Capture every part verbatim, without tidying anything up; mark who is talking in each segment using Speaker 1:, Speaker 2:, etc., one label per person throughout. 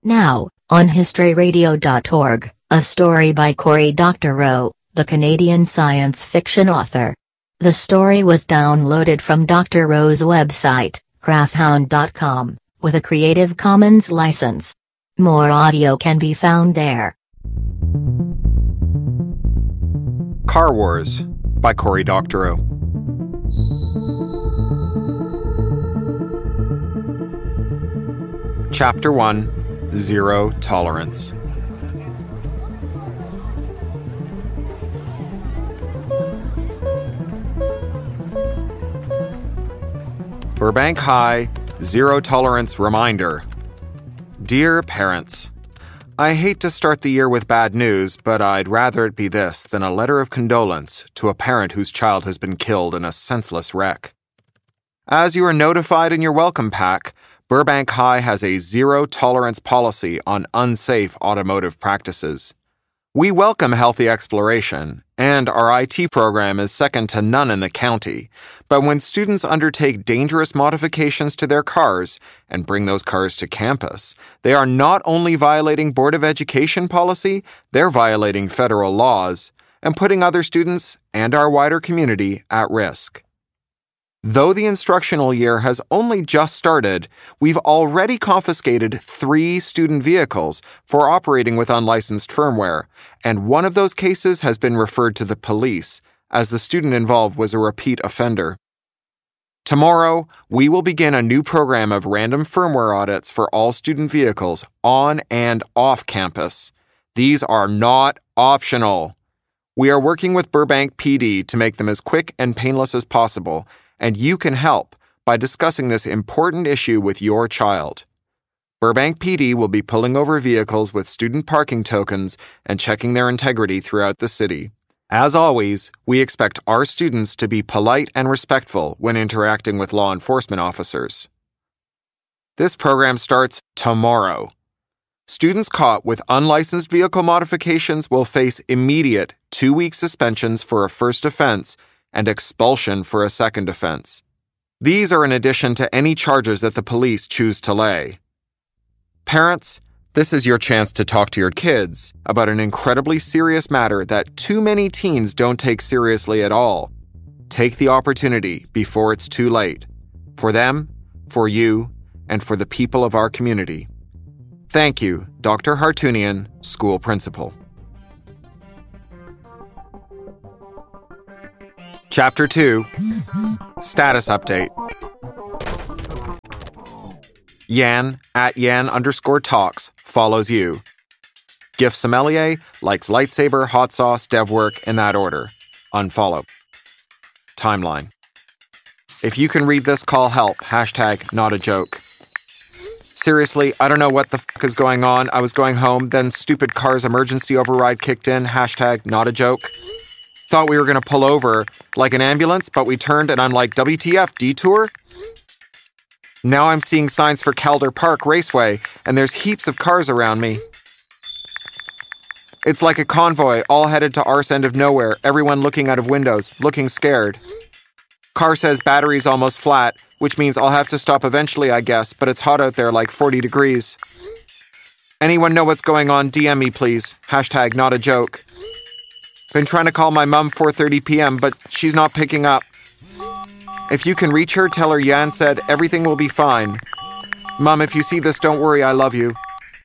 Speaker 1: Now, on history radio dot org, a story by Cory Doctorow, the Canadian science fiction author. The story was downloaded from Doctorow's website, graphhound dot com, with a Creative Commons license. More audio can be found there.
Speaker 2: Car Wars by Cory Doctorow. Chapter one. Zero Tolerance. Burbank High, Zero Tolerance Reminder. Dear parents, I hate to start the year with bad news, but I'd rather it be this than a letter of condolence to a parent whose child has been killed in a senseless wreck. As you are notified in your welcome pack, Burbank High has a zero-tolerance policy on unsafe automotive practices. We welcome healthy exploration, and our I T program is second to none in the county, but when students undertake dangerous modifications to their cars and bring those cars to campus, they are not only violating Board of Education policy, they're violating federal laws and putting other students and our wider community at risk. Though the instructional year has only just started, we've already confiscated three student vehicles for operating with unlicensed firmware, and one of those cases has been referred to the police, as the student involved was a repeat offender. Tomorrow, we will begin a new program of random firmware audits for all student vehicles on and off campus. These are not optional. We are working with Burbank P D to make them as quick and painless as possible, and you can help by discussing this important issue with your child. Burbank P D will be pulling over vehicles with student parking tokens and checking their integrity throughout the city. As always, we expect our students to be polite and respectful when interacting with law enforcement officers. This program starts tomorrow. Students caught with unlicensed vehicle modifications will face immediate two-week suspensions for a first offense and expulsion for a second offense. These are in addition to any charges that the police choose to lay. Parents, this is your chance to talk to your kids about an incredibly serious matter that too many teens don't take seriously at all. Take the opportunity before it's too late. For them, for you, and for the people of our community. Thank you, Doctor Hartunian, School Principal. Chapter two. Status Update. Yan, at Yan underscore talks, follows you. Gif Sommelier likes lightsaber, hot sauce, dev work, in that order. Unfollow. Timeline. If you can read this, call help. Hashtag not a joke. Seriously, I don't know what the fuck is going on. I was going home, then stupid car's emergency override kicked in. Hashtag not a joke. Thought we were going to pull over like an ambulance, but we turned and I'm like, W T F, detour? Now I'm seeing signs for Calder Park Raceway, and there's heaps of cars around me. It's like a convoy, all headed to arse end of nowhere, everyone looking out of windows, looking scared. Car says battery's almost flat, which means I'll have to stop eventually, I guess, but it's hot out there like forty degrees. Anyone know what's going on? D M me, please. Hashtag not a joke. Been trying to call my mom four thirty p.m., but she's not picking up. If you can reach her, tell her Yan said everything will be fine. Mom, if you see this, don't worry, I love you.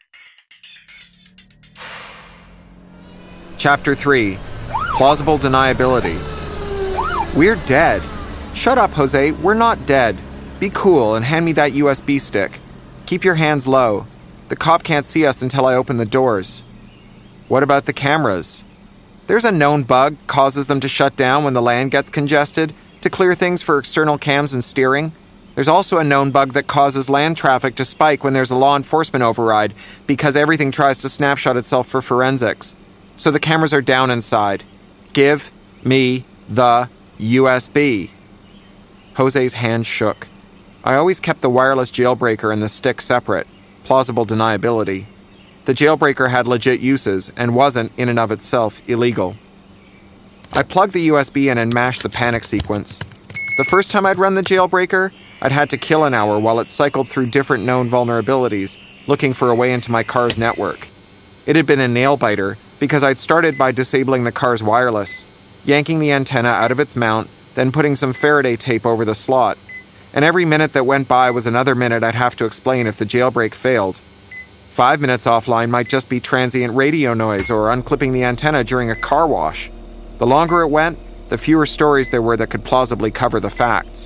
Speaker 2: Chapter three. Plausible Deniability. We're dead. Shut up, Jose, we're not dead. Be cool and hand me that U S B stick. Keep your hands low. The cop can't see us until I open the doors. What about the cameras? There's a known bug causes them to shut down when the land gets congested to clear things for external cams and steering. There's also a known bug that causes land traffic to spike when there's a law enforcement override because everything tries to snapshot itself for forensics. So the cameras are down inside. Give me the U S B. Jose's hand shook. I always kept the wireless jailbreaker and the stick separate. Plausible deniability. The jailbreaker had legit uses and wasn't, in and of itself, illegal. I plugged the U S B in and mashed the panic sequence. The first time I'd run the jailbreaker, I'd had to kill an hour while it cycled through different known vulnerabilities, looking for a way into my car's network. It had been a nail-biter because I'd started by disabling the car's wireless, yanking the antenna out of its mount, then putting some Faraday tape over the slot. And every minute that went by was another minute I'd have to explain if the jailbreak failed. Five minutes offline might just be transient radio noise or unclipping the antenna during a car wash. The longer it went, the fewer stories there were that could plausibly cover the facts.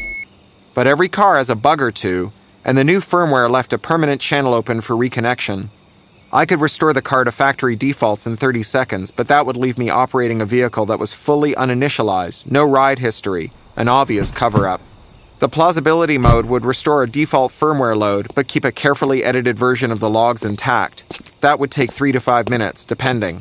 Speaker 2: But every car has a bug or two, and the new firmware left a permanent channel open for reconnection. I could restore the car to factory defaults in thirty seconds, but that would leave me operating a vehicle that was fully uninitialized, no ride history, an obvious cover-up. The plausibility mode would restore a default firmware load, but keep a carefully edited version of the logs intact. That would take three to five minutes, depending.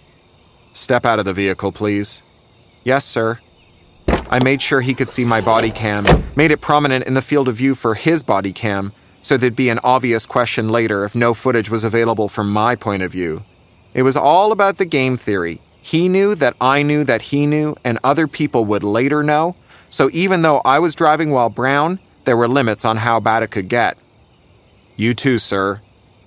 Speaker 2: Step out of the vehicle, please. Yes, sir. I made sure he could see my body cam, made it prominent in the field of view for his body cam, so there'd be an obvious question later if no footage was available from my point of view. It was all about the game theory. He knew that I knew that he knew, and other people would later know, so even though I was driving while brown, there were limits on how bad it could get. You too, sir.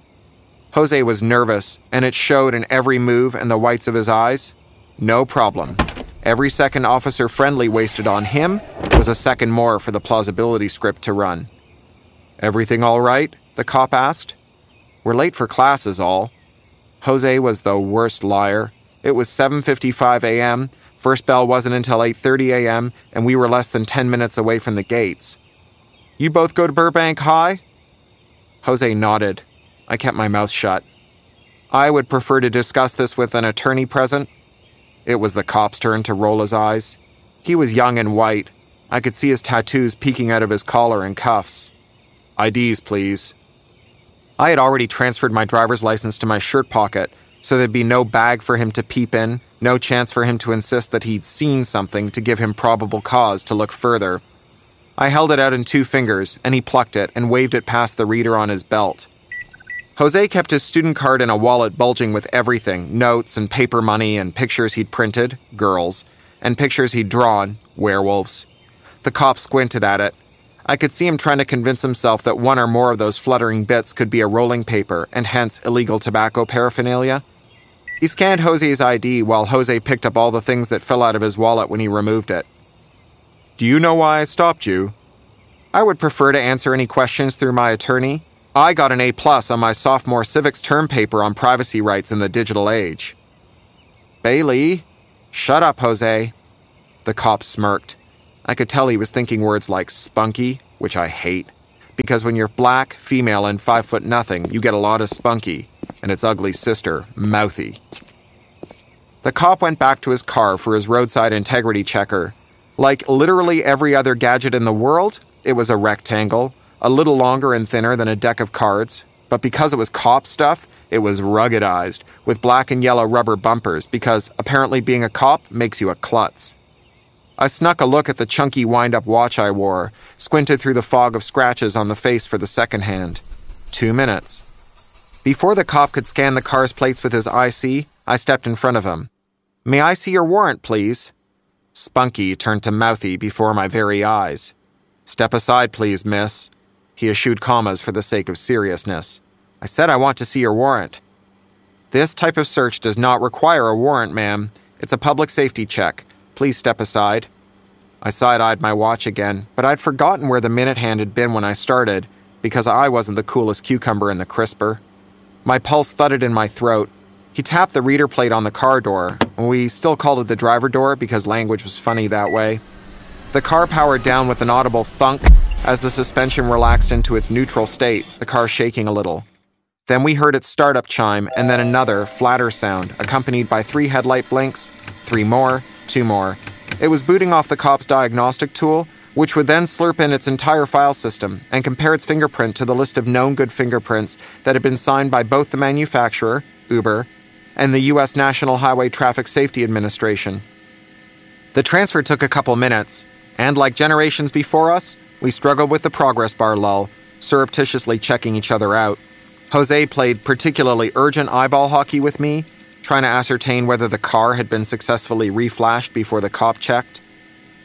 Speaker 2: Jose was nervous, and it showed in every move and the whites of his eyes. No problem. Every second Officer Friendly wasted on him was a second more for the plausibility script to run. Everything all right? The cop asked. We're late for class is all. Jose was the worst liar. It was seven fifty-five a.m., first bell wasn't until eight thirty a.m., and we were less than ten minutes away from the gates. You both go to Burbank High? Jose nodded. I kept my mouth shut. I would prefer to discuss this with an attorney present. It was the cop's turn to roll his eyes. He was young and white. I could see his tattoos peeking out of his collar and cuffs. I Ds, please. I had already transferred my driver's license to my shirt pocket, so there'd be no bag for him to peep in, no chance for him to insist that he'd seen something to give him probable cause to look further. I held it out in two fingers, and he plucked it and waved it past the reader on his belt. Jose kept his student card in a wallet bulging with everything, notes and paper money and pictures he'd printed, girls, and pictures he'd drawn, werewolves. The cop squinted at it. I could see him trying to convince himself that one or more of those fluttering bits could be a rolling paper and hence illegal tobacco paraphernalia. He scanned Jose's I D while Jose picked up all the things that fell out of his wallet when he removed it. Do you know why I stopped you? I would prefer to answer any questions through my attorney. I got an A plus on my sophomore civics term paper on privacy rights in the digital age. Bailey? Shut up, Jose. The cop smirked. I could tell he was thinking words like spunky, which I hate, because when you're black, female, and five foot nothing, you get a lot of spunky, and its ugly sister, mouthy. The cop went back to his car for his roadside integrity checker. Like literally every other gadget in the world, it was a rectangle, a little longer and thinner than a deck of cards, but because it was cop stuff, it was ruggedized, with black and yellow rubber bumpers, because apparently being a cop makes you a klutz. I snuck a look at the chunky wind-up watch I wore, squinted through the fog of scratches on the face for the second hand. Two minutes. Before the cop could scan the car's plates with his I C, I stepped in front of him. May I see your warrant, please? Spunky turned to mouthy before my very eyes. Step aside, please, miss. He eschewed commas for the sake of seriousness. I said I want to see your warrant. This type of search does not require a warrant, ma'am. It's a public safety check. Please step aside. I side-eyed my watch again, but I'd forgotten where the minute hand had been when I started, because I wasn't the coolest cucumber in the crisper. My pulse thudded in my throat. He tapped the reader plate on the car door. We still called it the driver door because language was funny that way. The car powered down with an audible thunk as the suspension relaxed into its neutral state, the car shaking a little. Then we heard its startup chime, and then another, flatter sound, accompanied by three headlight blinks, three more, two more. It was booting off the cop's diagnostic tool, which would then slurp in its entire file system and compare its fingerprint to the list of known good fingerprints that had been signed by both the manufacturer, Uber, and the U S National Highway Traffic Safety Administration. The transfer took a couple minutes, and like generations before us, we struggled with the progress bar lull, surreptitiously checking each other out. Jose played particularly urgent eyeball hockey with me, trying to ascertain whether the car had been successfully reflashed before the cop checked.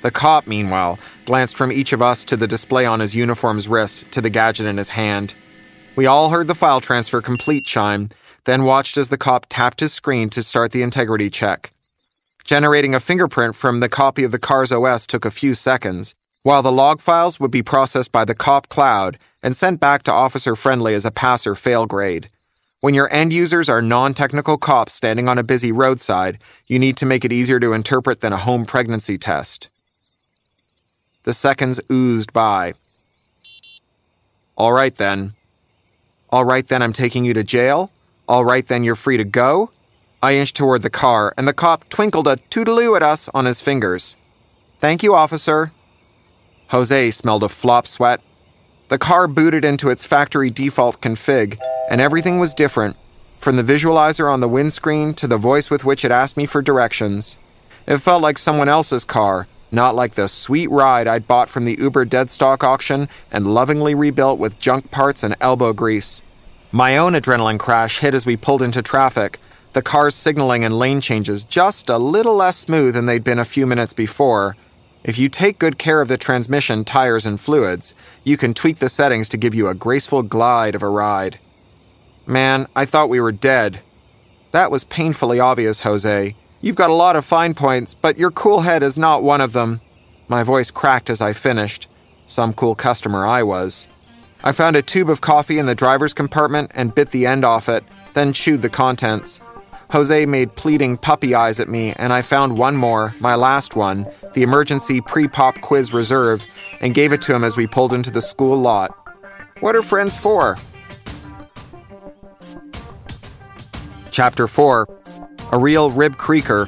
Speaker 2: The cop, meanwhile, glanced from each of us to the display on his uniform's wrist to the gadget in his hand. We all heard the file transfer complete chime, then watched as the cop tapped his screen to start the integrity check. Generating a fingerprint from the copy of the car's O S took a few seconds, while the log files would be processed by the cop cloud and sent back to Officer Friendly as a pass or fail grade. When your end users are non-technical cops standing on a busy roadside, you need to make it easier to interpret than a home pregnancy test. The seconds oozed by. All right then. All right then, I'm taking you to jail. All right then, you're free to go. I inched toward the car, and the cop twinkled a toodaloo at us on his fingers. Thank you, officer. Jose smelled of flop sweat. The car booted into its factory default config, and everything was different, from the visualizer on the windscreen to the voice with which it asked me for directions. It felt like someone else's car, not like the sweet ride I'd bought from the Uber deadstock auction and lovingly rebuilt with junk parts and elbow grease. My own adrenaline crash hit as we pulled into traffic, the car's signaling and lane changes just a little less smooth than they'd been a few minutes before. If you take good care of the transmission, tires, and fluids, you can tweak the settings to give you a graceful glide of a ride. Man, I thought we were dead. That was painfully obvious, Jose. You've got a lot of fine points, but your cool head is not one of them. My voice cracked as I finished. Some cool customer I was. I found a tube of coffee in the driver's compartment and bit the end off it, then chewed the contents. Jose made pleading puppy eyes at me, and I found one more, my last one, the emergency pre-pop quiz reserve, and gave it to him as we pulled into the school lot. What are friends for? Chapter four. A Real Rib Creaker.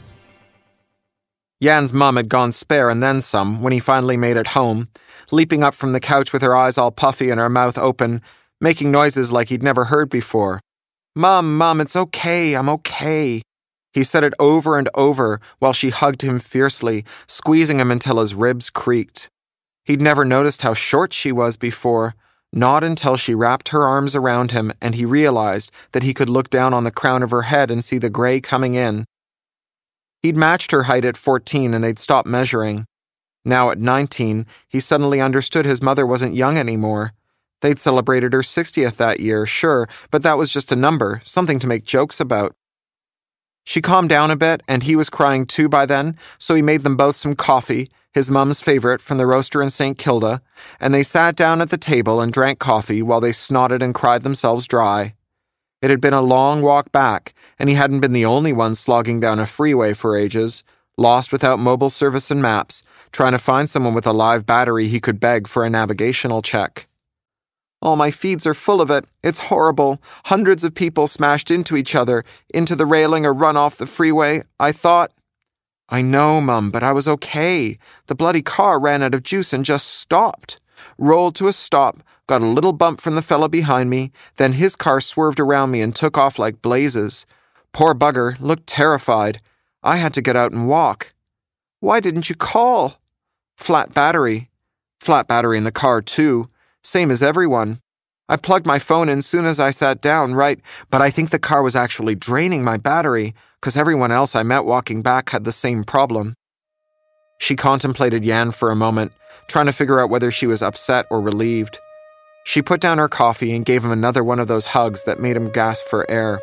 Speaker 2: Jan's mum had gone spare and then some when he finally made it home, leaping up from the couch with her eyes all puffy and her mouth open, making noises like he'd never heard before. Mum, Mum, it's okay, I'm okay. He said it over and over while she hugged him fiercely, squeezing him until his ribs creaked. He'd never noticed how short she was before, not until she wrapped her arms around him and he realized that he could look down on the crown of her head and see the gray coming in. He'd matched her height at fourteen and they'd stopped measuring. Now at nineteen, he suddenly understood his mother wasn't young anymore. They'd celebrated her sixtieth that year, sure, but that was just a number, something to make jokes about. She calmed down a bit, and he was crying too by then, so he made them both some coffee, his mum's favorite from the roaster in Saint Kilda, and they sat down at the table and drank coffee while they snotted and cried themselves dry. It had been a long walk back, and he hadn't been the only one slogging down a freeway for ages, lost without mobile service and maps, trying to find someone with a live battery he could beg for a navigational check. All my feeds are full of it. It's horrible. Hundreds of people smashed into each other, into the railing or run off the freeway. I thought... I know, Mum, but I was okay. The bloody car ran out of juice and just stopped. Rolled to a stop, got a little bump from the fella behind me, then his car swerved around me and took off like blazes. Poor bugger looked terrified. I had to get out and walk. Why didn't you call? Flat battery. Flat battery in the car, too. Same as everyone. I plugged my phone in soon as I sat down, right, but I think the car was actually draining my battery, because everyone else I met walking back had the same problem. She contemplated Jan for a moment, trying to figure out whether she was upset or relieved. She put down her coffee and gave him another one of those hugs that made him gasp for air.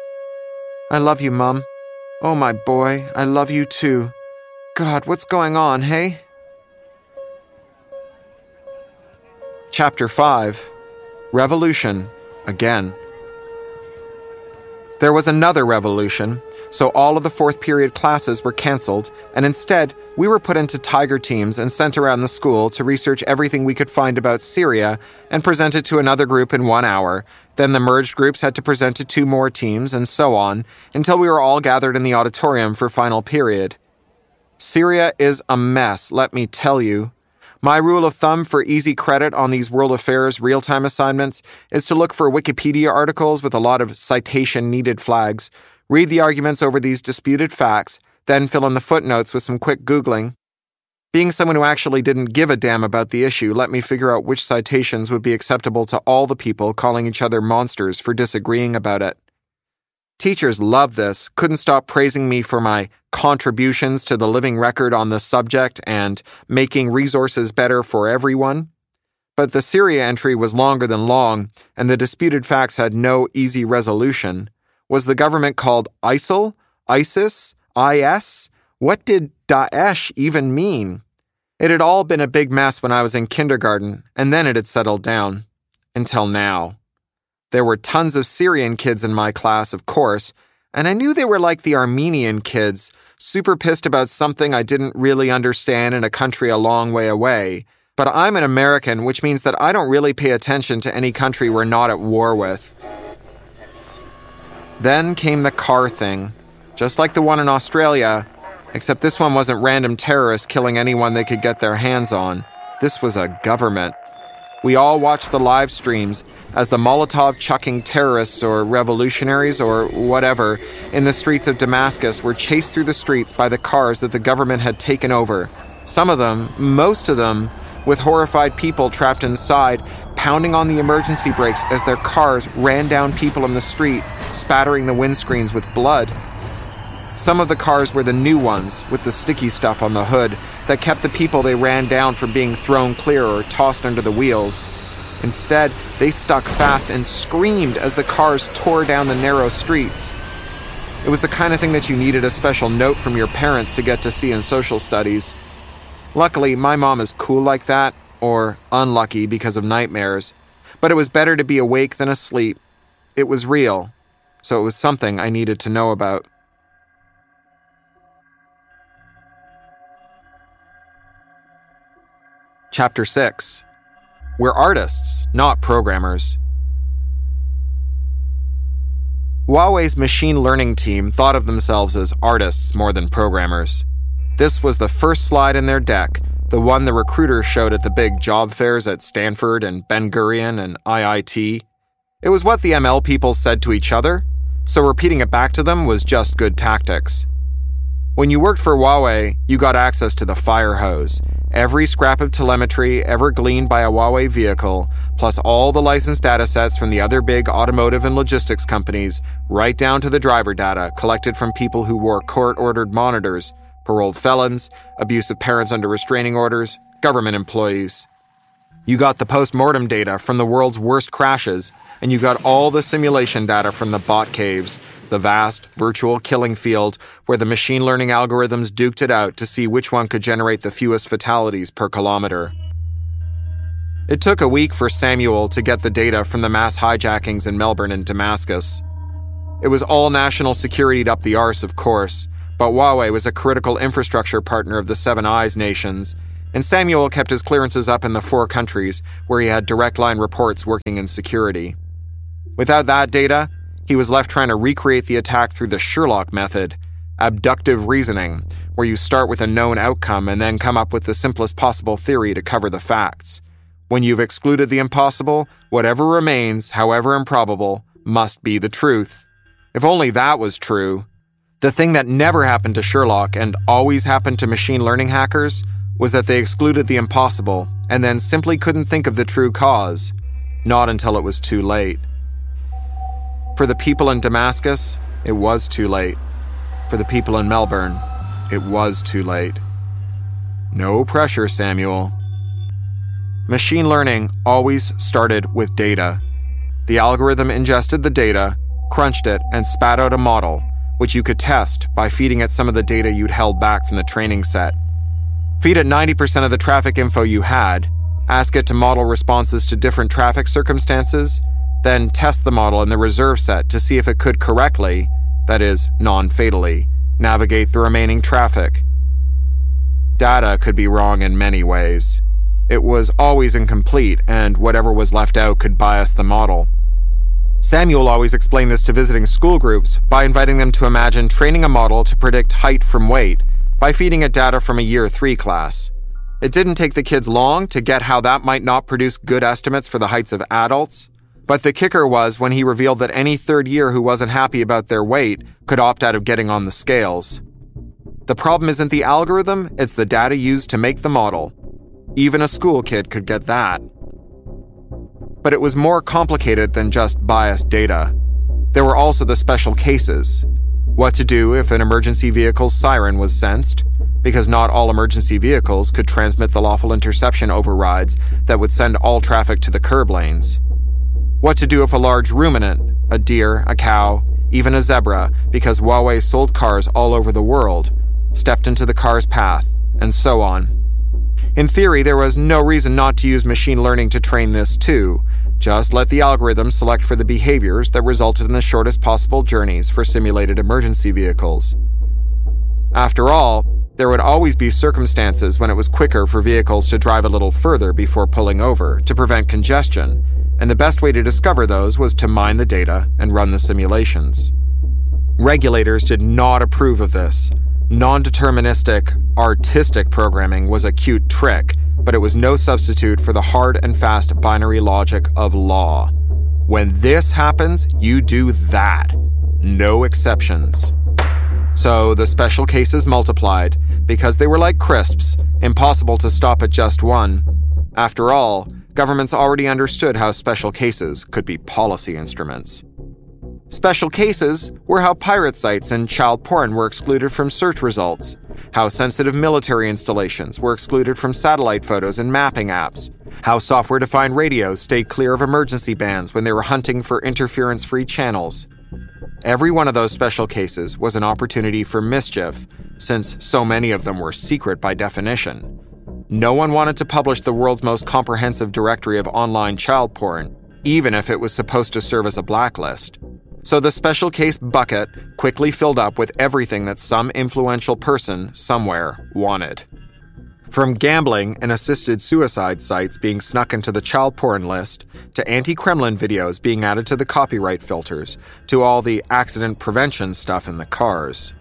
Speaker 2: I love you, Mum. Oh, my boy, I love you too. God, what's going on, hey? Chapter five. Revolution. Again. There was another revolution, so all of the fourth period classes were cancelled, and instead, we were put into tiger teams and sent around the school to research everything we could find about Syria and present it to another group in one hour. Then the merged groups had to present to two more teams, and so on, until we were all gathered in the auditorium for final period. Syria is a mess, let me tell you. My rule of thumb for easy credit on these World Affairs real-time assignments is to look for Wikipedia articles with a lot of citation-needed flags, read the arguments over these disputed facts, then fill in the footnotes with some quick Googling. Being someone who actually didn't give a damn about the issue let me figure out which citations would be acceptable to all the people calling each other monsters for disagreeing about it. Teachers loved this, couldn't stop praising me for my contributions to the living record on the subject and making resources better for everyone. But the Syria entry was longer than long, and the disputed facts had no easy resolution. Was the government called ISIL? ISIS? I S? What did Daesh even mean? It had all been a big mess when I was in kindergarten, and then it had settled down. Until now. There were tons of Syrian kids in my class, of course, and I knew they were like the Armenian kids, super pissed about something I didn't really understand in a country a long way away. But I'm an American, which means that I don't really pay attention to any country we're not at war with. Then came the car thing, just like the one in Australia, except this one wasn't random terrorists killing anyone they could get their hands on. This was a government. We all watched the live streams as the Molotov-chucking terrorists or revolutionaries or whatever in the streets of Damascus were chased through the streets by the cars that the government had taken over. Some of them, most of them, with horrified people trapped inside, pounding on the emergency brakes as their cars ran down people in the street, spattering the windscreens with blood. Some of the cars were the new ones, with the sticky stuff on the hood, that kept the people they ran down from being thrown clear or tossed under the wheels. Instead, they stuck fast and screamed as the cars tore down the narrow streets. It was the kind of thing that you needed a special note from your parents to get to see in social studies. Luckily, my mom is cool like that, or unlucky because of nightmares. But it was better to be awake than asleep. It was real, so it was something I needed to know about. Chapter six. We're artists, not programmers. Huawei's machine learning team thought of themselves as artists more than programmers. This was the first slide in their deck, the one the recruiter showed at the big job fairs at Stanford and Ben Gurion and I I T. It was what the M L people said to each other, so repeating it back to them was just good tactics. When you worked for Huawei, you got access to the fire hose. Every scrap of telemetry ever gleaned by a Huawei vehicle, plus all the licensed datasets from the other big automotive and logistics companies, right down to the driver data collected from people who wore court-ordered monitors, paroled felons, abusive parents under restraining orders, government employees. You got the post-mortem data from the world's worst crashes, and you got all the simulation data from the bot caves, the vast, virtual killing field where the machine learning algorithms duked it out to see which one could generate the fewest fatalities per kilometer. It took a week for Samuel to get the data from the mass hijackings in Melbourne and Damascus. It was all national security'd up the arse, of course, but Huawei was a critical infrastructure partner of the Seven Eyes nations, and Samuel kept his clearances up in the four countries where he had direct line reports working in security. Without that data, he was left trying to recreate the attack through the Sherlock method, abductive reasoning, where you start with a known outcome and then come up with the simplest possible theory to cover the facts. When you've excluded the impossible, whatever remains, however improbable, must be the truth. If only that was true. The thing that never happened to Sherlock and always happened to machine learning hackers was that they excluded the impossible and then simply couldn't think of the true cause, not until it was too late. For the people in Damascus, it was too late. For the people in Melbourne, it was too late. No pressure, Samuel. Machine learning always started with data. The algorithm ingested the data, crunched it, and spat out a model, which you could test by feeding it some of the data you'd held back from the training set. Feed it ninety percent of the traffic info you had, ask it to model responses to different traffic circumstances, then test the model in the reserve set to see if it could correctly, that is, non-fatally, navigate the remaining traffic. Data could be wrong in many ways. It was always incomplete, and whatever was left out could bias the model. Samuel always explained this to visiting school groups by inviting them to imagine training a model to predict height from weight by feeding it data from a year three class. It didn't take the kids long to get how that might not produce good estimates for the heights of adults. But the kicker was when he revealed that any third year who wasn't happy about their weight could opt out of getting on the scales. The problem isn't the algorithm, it's the data used to make the model. Even a school kid could get that. But it was more complicated than just biased data. There were also the special cases. What to do if an emergency vehicle's siren was sensed, because not all emergency vehicles could transmit the lawful interception overrides that would send all traffic to the curb lanes. What to do if a large ruminant, a deer, a cow, even a zebra, because Huawei sold cars all over the world, stepped into the car's path, and so on. In theory, there was no reason not to use machine learning to train this too. Just let the algorithm select for the behaviors that resulted in the shortest possible journeys for simulated emergency vehicles. After all, there would always be circumstances when it was quicker for vehicles to drive a little further before pulling over to prevent congestion, and the best way to discover those was to mine the data and run the simulations. Regulators did not approve of this. Non-deterministic, artistic programming was a cute trick, but it was no substitute for the hard and fast binary logic of law. When this happens, you do that. No exceptions. So the special cases multiplied, because they were like crisps, impossible to stop at just one. After all, governments already understood how special cases could be policy instruments. Special cases were how pirate sites and child porn were excluded from search results, how sensitive military installations were excluded from satellite photos and mapping apps, how software-defined radios stayed clear of emergency bands when they were hunting for interference-free channels. Every one of those special cases was an opportunity for mischief, since so many of them were secret by definition. No one wanted to publish the world's most comprehensive directory of online child porn, even if it was supposed to serve as a blacklist. So the special case bucket quickly filled up with everything that some influential person somewhere wanted. From gambling and assisted suicide sites being snuck into the child porn list, to anti-Kremlin videos being added to the copyright filters, to all the accident prevention stuff in the cars.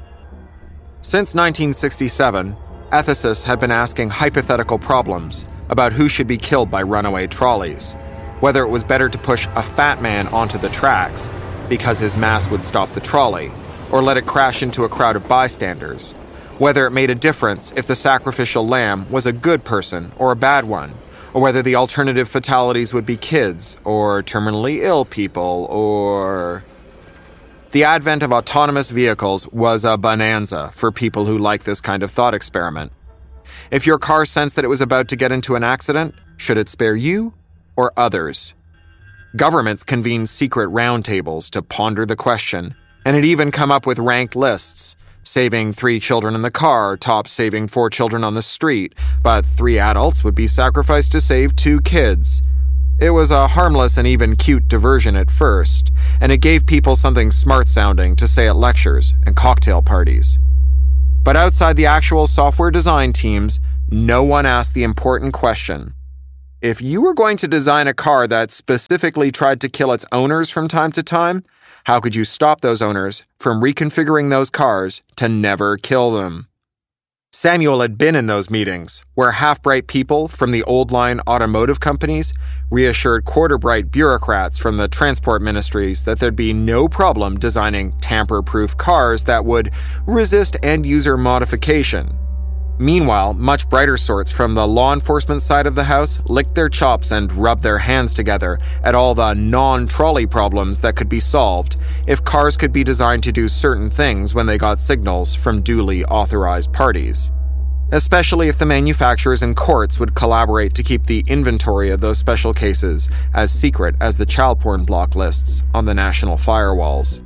Speaker 2: Since nineteen sixty-seven, ethicists had been asking hypothetical problems about who should be killed by runaway trolleys, whether it was better to push a fat man onto the tracks because his mass would stop the trolley, or let it crash into a crowd of bystanders, whether it made a difference if the sacrificial lamb was a good person or a bad one, or whether the alternative fatalities would be kids, or terminally ill people, or... The advent of autonomous vehicles was a bonanza for people who like this kind of thought experiment. If your car sensed that it was about to get into an accident, should it spare you or others? Governments convened secret roundtables to ponder the question, and it even come up with ranked lists. Saving three children in the car tops saving four children on the street, but three adults would be sacrificed to save two kids. It was a harmless and even cute diversion at first, and it gave people something smart-sounding to say at lectures and cocktail parties. But outside the actual software design teams, no one asked the important question. If you were going to design a car that specifically tried to kill its owners from time to time, how could you stop those owners from reconfiguring those cars to never kill them? Samuel had been in those meetings, where half-bright people from the old-line automotive companies reassured quarter-bright bureaucrats from the transport ministries that there'd be no problem designing tamper-proof cars that would resist end-user modification. Meanwhile, much brighter sorts from the law enforcement side of the house licked their chops and rubbed their hands together at all the non-trolley problems that could be solved if cars could be designed to do certain things when they got signals from duly authorized parties. Especially if the manufacturers and courts would collaborate to keep the inventory of those special cases as secret as the child porn block lists on the national firewalls.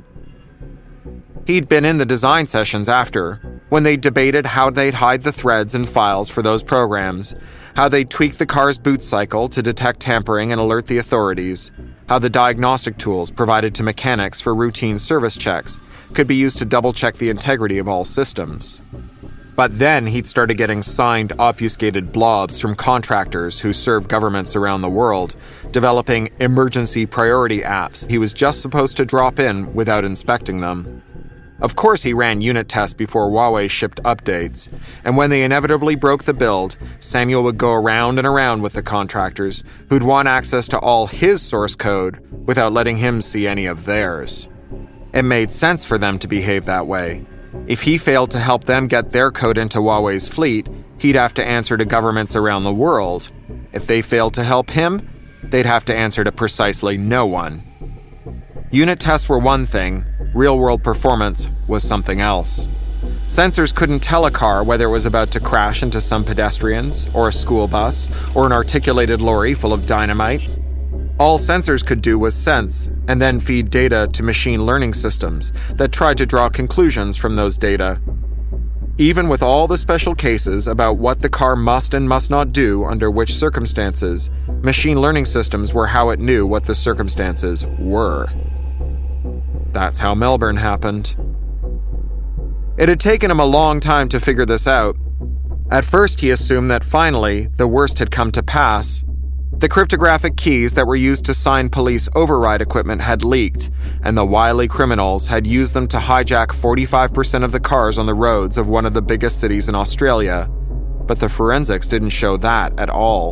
Speaker 2: He'd been in the design sessions after, when they debated how they'd hide the threads and files for those programs, how they'd tweak the car's boot cycle to detect tampering and alert the authorities, how the diagnostic tools provided to mechanics for routine service checks could be used to double-check the integrity of all systems. But then he'd started getting signed, obfuscated blobs from contractors who serve governments around the world, developing emergency priority apps he was just supposed to drop in without inspecting them. Of course he ran unit tests before Huawei shipped updates, and when they inevitably broke the build, Samuel would go around and around with the contractors who'd want access to all his source code without letting him see any of theirs. It made sense for them to behave that way. If he failed to help them get their code into Huawei's fleet, he'd have to answer to governments around the world. If they failed to help him, they'd have to answer to precisely no one. Unit tests were one thing, real-world performance was something else. Sensors couldn't tell a car whether it was about to crash into some pedestrians, or a school bus, or an articulated lorry full of dynamite. All sensors could do was sense, and then feed data to machine learning systems that tried to draw conclusions from those data. Even with all the special cases about what the car must and must not do under which circumstances, machine learning systems were how it knew what the circumstances were. That's how Melbourne happened. It had taken him a long time to figure this out. At first, he assumed that finally, the worst had come to pass. The cryptographic keys that were used to sign police override equipment had leaked, and the wily criminals had used them to hijack forty-five percent of the cars on the roads of one of the biggest cities in Australia. But the forensics didn't show that at all.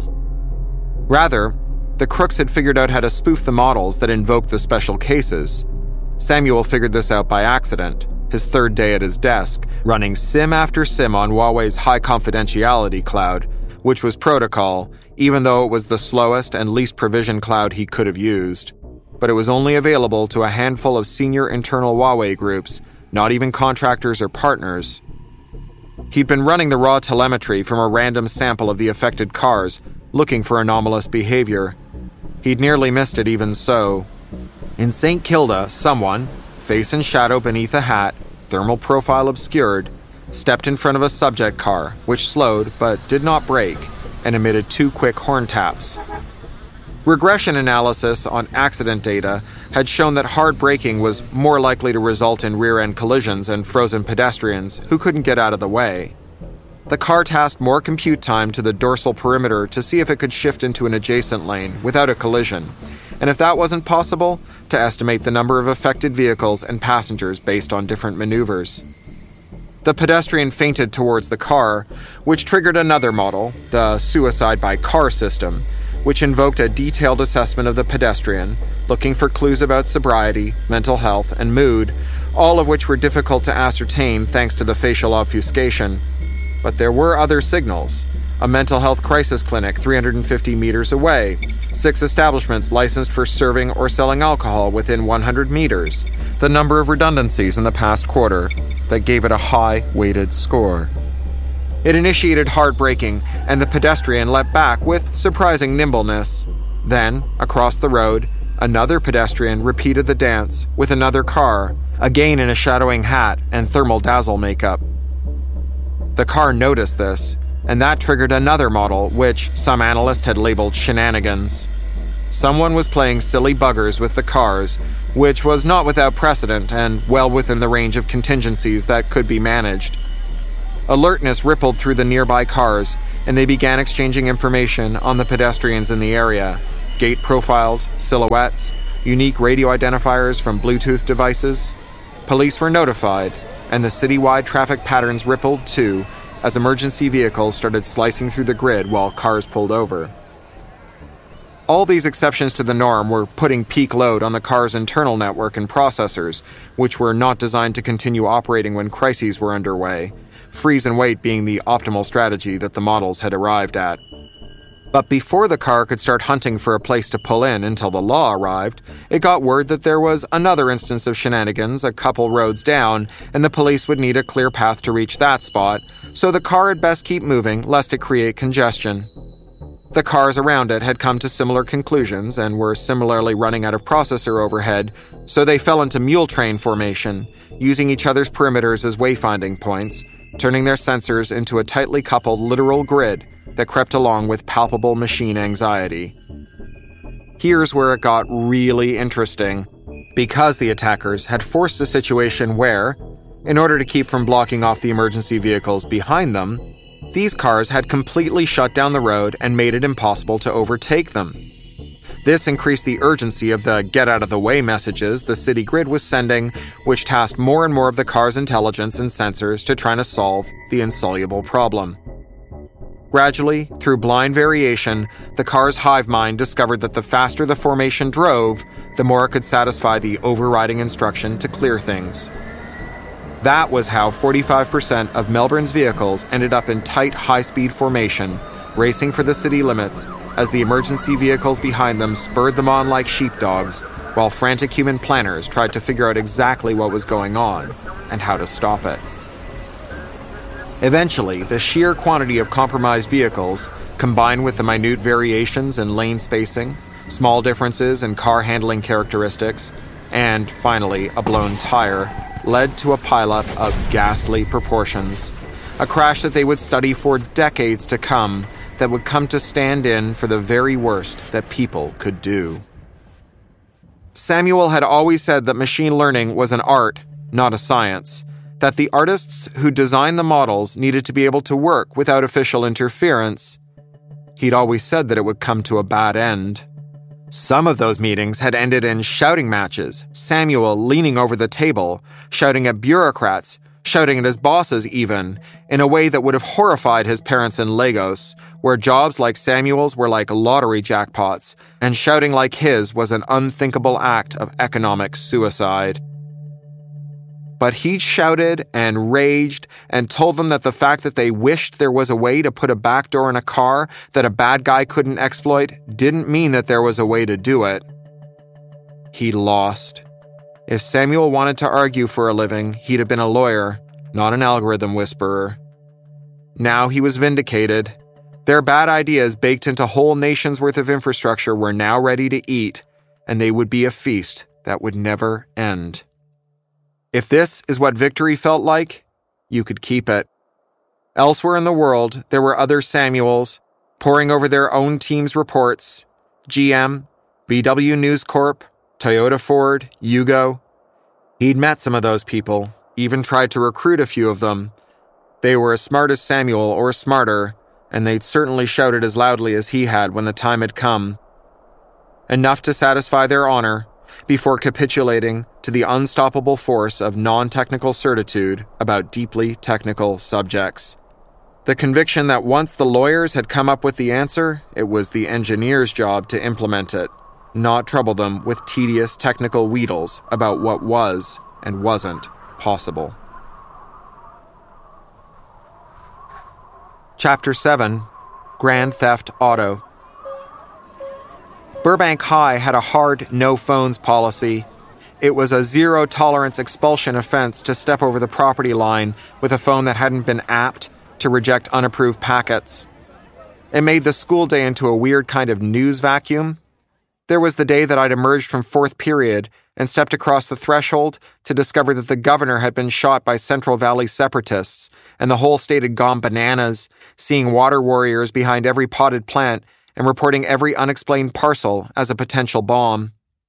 Speaker 2: Rather, the crooks had figured out how to spoof the models that invoked the special cases. Samuel figured this out by accident, his third day at his desk, running sim after sim on Huawei's high confidentiality cloud, which was protocol, even though it was the slowest and least provisioned cloud he could have used. But it was only available to a handful of senior internal Huawei groups, not even contractors or partners. He'd been running the raw telemetry from a random sample of the affected cars, looking for anomalous behavior. He'd nearly missed it even so. In Saint Kilda, someone, face and shadow beneath a hat, thermal profile obscured, stepped in front of a subject car, which slowed but did not brake, and emitted two quick horn taps. Regression analysis on accident data had shown that hard braking was more likely to result in rear-end collisions and frozen pedestrians who couldn't get out of the way. The car tasked more compute time to the dorsal perimeter to see if it could shift into an adjacent lane without a collision, and if that wasn't possible, to estimate the number of affected vehicles and passengers based on different maneuvers. The pedestrian feinted towards the car, which triggered another model, the suicide by car system, which invoked a detailed assessment of the pedestrian, looking for clues about sobriety, mental health, and mood, all of which were difficult to ascertain thanks to the facial obfuscation. But there were other signals. A mental health crisis clinic three hundred fifty meters away, six establishments licensed for serving or selling alcohol within one hundred meters, the number of redundancies in the past quarter that gave it a high-weighted score. It initiated hard braking, and the pedestrian leapt back with surprising nimbleness. Then, across the road, another pedestrian repeated the dance with another car, again in a shadowing hat and thermal dazzle makeup. The car noticed this, and that triggered another model, which some analyst had labeled shenanigans. Someone was playing silly buggers with the cars, which was not without precedent and well within the range of contingencies that could be managed. Alertness rippled through the nearby cars, and they began exchanging information on the pedestrians in the area, gait profiles, silhouettes, unique radio identifiers from Bluetooth devices. Police were notified, and the citywide traffic patterns rippled too, as emergency vehicles started slicing through the grid while cars pulled over. All these exceptions to the norm were putting peak load on the car's internal network and processors, which were not designed to continue operating when crises were underway, freeze and wait being the optimal strategy that the models had arrived at. But before the car could start hunting for a place to pull in until the law arrived, it got word that there was another instance of shenanigans a couple roads down, and the police would need a clear path to reach that spot, so the car had best keep moving lest it create congestion. The cars around it had come to similar conclusions and were similarly running out of processor overhead, so they fell into mule train formation, using each other's perimeters as wayfinding points, turning their sensors into a tightly coupled literal grid that crept along with palpable machine anxiety. Here's where it got really interesting, because the attackers had forced a situation where, in order to keep from blocking off the emergency vehicles behind them, these cars had completely shut down the road and made it impossible to overtake them. This increased the urgency of the get-out-of-the-way messages the city grid was sending, which tasked more and more of the car's intelligence and sensors to try to solve the insoluble problem. Gradually, through blind variation, the car's hive mind discovered that the faster the formation drove, the more it could satisfy the overriding instruction to clear things. That was how forty-five percent of Melbourne's vehicles ended up in tight, high-speed formation, racing for the city limits, as the emergency vehicles behind them spurred them on like sheepdogs, while frantic human planners tried to figure out exactly what was going on and how to stop it. Eventually, the sheer quantity of compromised vehicles, combined with the minute variations in lane spacing, small differences in car handling characteristics, and, finally, a blown tire, led to a pileup of ghastly proportions. A crash that they would study for decades to come, that would come to stand in for the very worst that people could do. Samuel had always said that machine learning was an art, not a science, that the artists who designed the models needed to be able to work without official interference. He'd always said that it would come to a bad end. Some of those meetings had ended in shouting matches, Samuel leaning over the table, shouting at bureaucrats, shouting at his bosses even, in a way that would have horrified his parents in Lagos, where jobs like Samuel's were like lottery jackpots, and shouting like his was an unthinkable act of economic suicide. But he shouted and raged and told them that the fact that they wished there was a way to put a backdoor in a car that a bad guy couldn't exploit didn't mean that there was a way to do it. He lost. If Samuel wanted to argue for a living, he'd have been a lawyer, not an algorithm whisperer. Now he was vindicated. Their bad ideas baked into whole nations' worth of infrastructure were now ready to eat, and they would be a feast that would never end. If this is what victory felt like, you could keep it. Elsewhere in the world, there were other Samuels, poring over their own team's reports. G M, V W News Corp, Toyota Ford, Yugo. He'd met some of those people, even tried to recruit a few of them. They were as smart as Samuel or smarter, and they'd certainly shouted as loudly as he had when the time had come. Enough to satisfy their honor, before capitulating to the unstoppable force of non-technical certitude about deeply technical subjects. The conviction that once the lawyers had come up with the answer, it was the engineer's job to implement it, not trouble them with tedious technical wheedles about what was and wasn't possible. Chapter seven, Grand Theft Auto. Burbank High had a hard no-phones policy. It was a zero-tolerance expulsion offense to step over the property line with a phone that hadn't been apped to reject unapproved packets. It made the school day into a weird kind of news vacuum. There was the day that I'd emerged from fourth period and stepped across the threshold to discover that the governor had been shot by Central Valley separatists, and the whole state had gone bananas, seeing water warriors behind every potted plant and reporting every unexplained parcel as a potential bomb.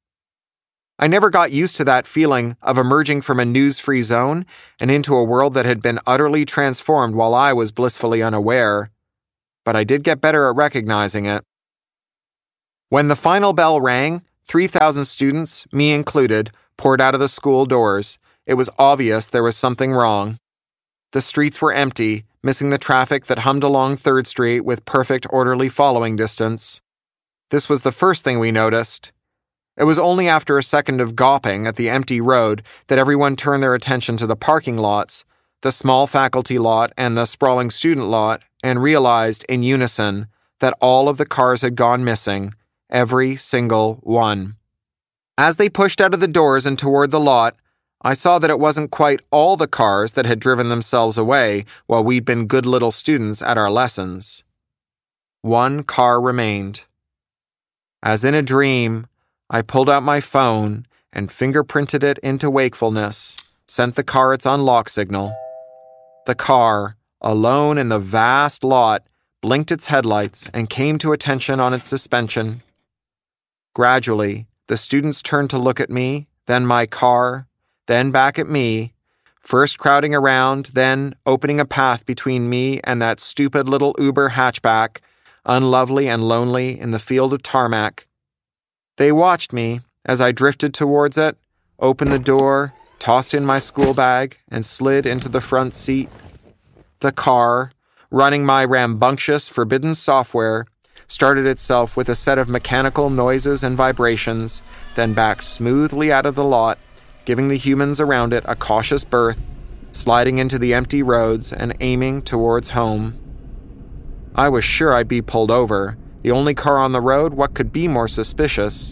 Speaker 2: I never got used to that feeling of emerging from a news-free zone and into a world that had been utterly transformed while I was blissfully unaware, but I did get better at recognizing it. When the final bell rang, three thousand students, me included, poured out of the school doors. It was obvious there was something wrong. The streets were empty, missing the traffic that hummed along third Street with perfect orderly following distance. This was the first thing we noticed. It was only after a second of gawping at the empty road that everyone turned their attention to the parking lots, the small faculty lot and the sprawling student lot, and realized in unison that all of the cars had gone missing, every single one. As they pushed out of the doors and toward the lot, I saw that it wasn't quite all the cars that had driven themselves away while we'd been good little students at our lessons. One car remained. As in a dream, I pulled out my phone and fingerprinted it into wakefulness, sent the car its unlock signal. The car, alone in the vast lot, blinked its headlights and came to attention on its suspension. Gradually, the students turned to look at me, then my car, then back at me, first crowding around, then opening a path between me and that stupid little Uber hatchback, unlovely and lonely in the field of tarmac. They watched me as I drifted towards it, opened the door, tossed in my school bag, and slid into the front seat. The car, running my rambunctious, forbidden software, started itself with a set of mechanical noises and vibrations, then backed smoothly out of the lot, giving the humans around it a cautious berth, sliding into the empty roads and aiming towards home. I was sure I'd be pulled over. The only car on the road, what could be more suspicious?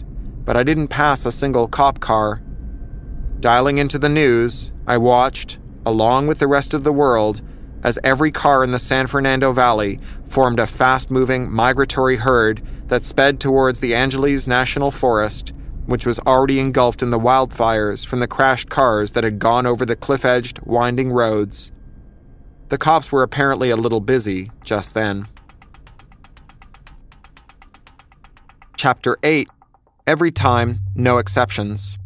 Speaker 2: but I didn't pass a single cop car. Dialing into the news, I watched, along with the rest of the world, as every car in the San Fernando Valley formed a fast-moving migratory herd that sped towards the Angeles National Forest, which was already engulfed in the wildfires from the crashed cars that had gone over the cliff-edged, winding roads. The cops were apparently a little busy just then. Chapter eight. Every Time, No Exceptions.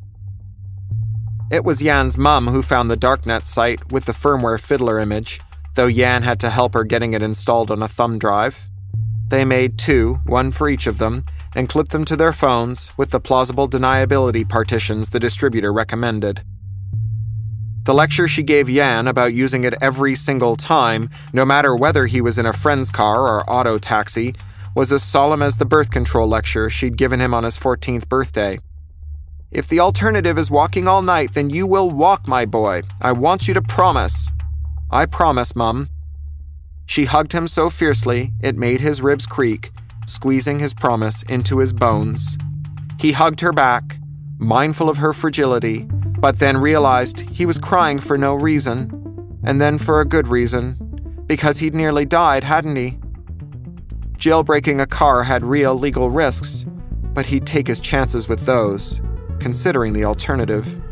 Speaker 2: It was Yan's mum who found the Darknet site with the firmware Fiddler image, though Yan had to help her getting it installed on a thumb drive. They made two, one for each of them, and clipped them to their phones with the plausible deniability partitions the distributor recommended. The lecture she gave Yan about using it every single time, no matter whether he was in a friend's car or auto taxi, was as solemn as the birth control lecture she'd given him on his fourteenth birthday. If the alternative is walking all night, then you will walk, my boy. I want you to promise. I promise, Mum. She hugged him so fiercely it made his ribs creak, squeezing his promise into his bones. He hugged her back, mindful of her fragility, but then realized he was crying for no reason, and then for a good reason, because he'd nearly died, hadn't he? Jailbreaking a car had real legal risks, but he'd take his chances with those, considering the alternative.